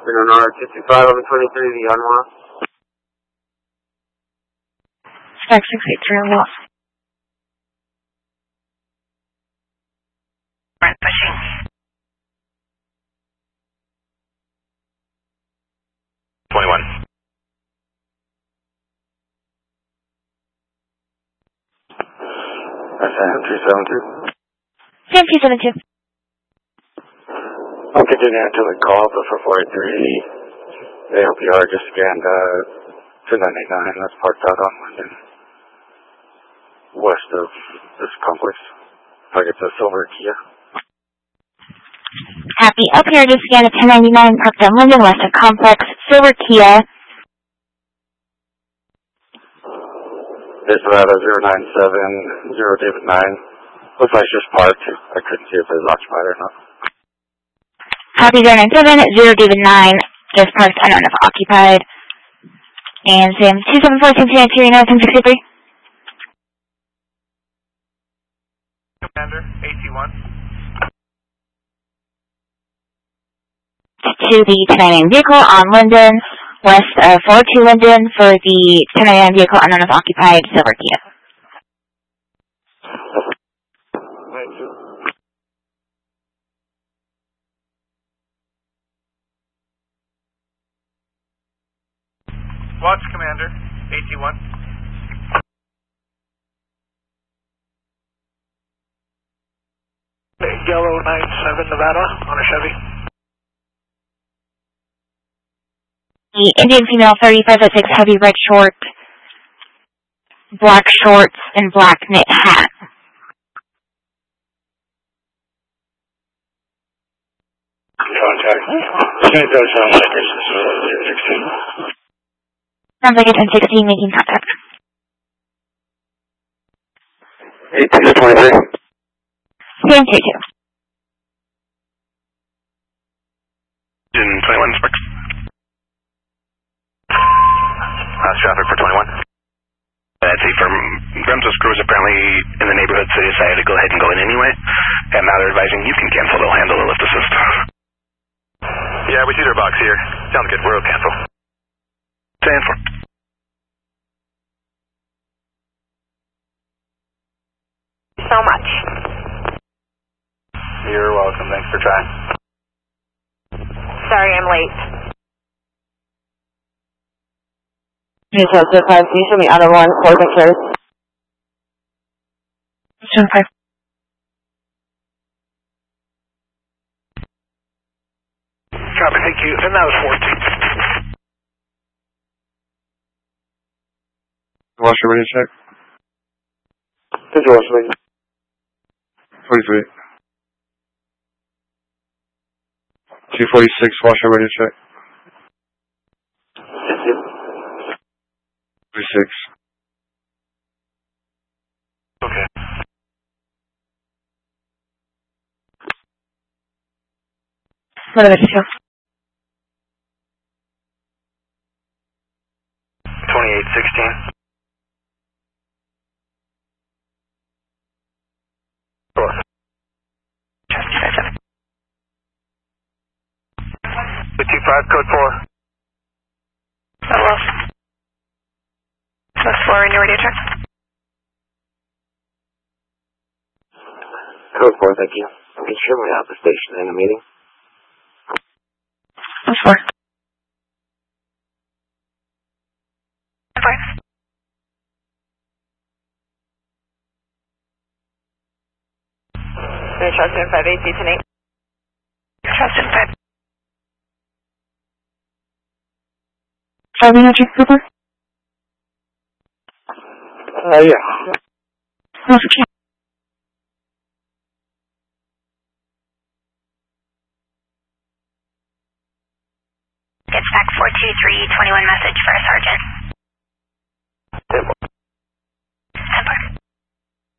Renonora 225 on the 23, the Yanwa. Spec 683 on loss. Right, pushing. SM 372. Sam 272. I'm continuing to the call, but for 43, the LPR just scanned 299. That's parked out on London, west of this complex. Target's a silver Kia. Happy. Up here to scan a 1099 parked on Linden, west of complex, silver Kia. There's about a 097, 0 David 9. Looks like it's just parked. I couldn't see if it was occupied or not. Copy 097, 0 David 9, just parked, I don't know if occupied. And Sam 274, 1063. Commander, AT1. To the 1099 vehicle on Linden, west of 402 Linden for the 1099 vehicle, unknown if occupied, silver Kia. Watch, Commander, AT1. Yellow 97 Nevada on a Chevy. The Indian female 3506 heavy red short, black shorts, and black knit hat. Contact. Sounds like it's 1016 making contact. 1823. Sam 22. 21 Sparks. Traffic for 21. I'd say from Bremso's crew is apparently in the neighborhood, so they decided to go ahead and go in anyway. And now they're advising you can cancel, they'll handle the lift assist. Yeah, we see their box here. Sounds good, we'll cancel. Stand for. So much. You're welcome, thanks for trying. Sorry I'm late. Hey, Chester 5, can you show me outer line, close and carry? Sure, 5. Copy, thank you. And that was 14. Washer ready to check? Did you wash ready? 43. 246, washer ready to check. 46. Okay. What about you? 2816. The 25 code 4. Hello. Plus 4 when you're ready to check. Code 4, thank you. I'm extremely out the station in a meeting. Plus 4. 5. Charleston 5 AC tonight. Charleston 5. Charlie, no check, Cooper? Yeah. No, for check. Gets back 423, 21 message for